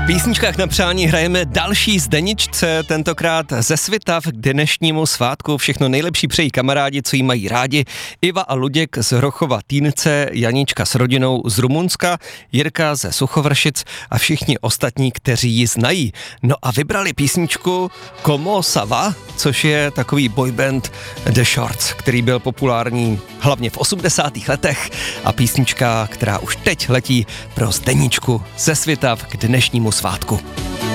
Písničkách na přání hrajeme další Zdeničce, tentokrát ze Svitav k dnešnímu svátku. Všechno nejlepší přejí kamarádi, co jí mají rádi. Iva a Luděk z Hrochova Týnce, Janička s rodinou z Rumunska, Jirka ze Suchovršic a všichni ostatní, kteří ji znají. No a vybrali písničku Como Sava, což je takový boyband The Shorts, který byl populární hlavně v 80. letech a písnička, která už teď letí pro Zdeničku ze Svitav k dnešnímu svátku.